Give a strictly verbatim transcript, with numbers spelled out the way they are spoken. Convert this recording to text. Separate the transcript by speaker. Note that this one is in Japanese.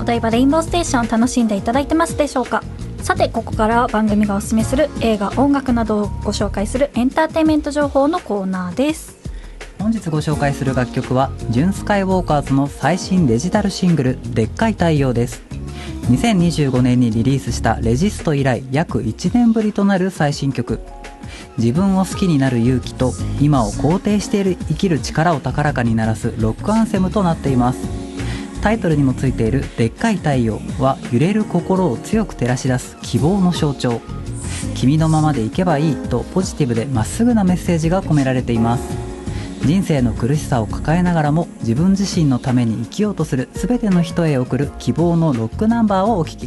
Speaker 1: 台場レインボーステーション楽しんでいただいてますでしょうか。さてここからは番組がおすすめする映画音楽などをご紹介するエンターテインメント情報のコーナーです。
Speaker 2: 本日ご紹介する楽曲はジュンスカイウォーカーズの最新デジタルシングルでっかい太陽です。にせんにじゅうごねんにリリースしたレジスト以来約いちねんぶりとなる最新曲。自分を好きになる勇気と今を肯定している生きる力を高らかに鳴らすロックアンセムとなっています。タイトルにもついているでっかい太陽は揺れる心を強く照らし出す希望の象徴。君のままでいけばいいとポジティブでまっすぐなメッセージが込められています。人生の苦しさを抱えながらも自分自身のために生きようとする全ての人へ送る希望のロックナンバーをお聴き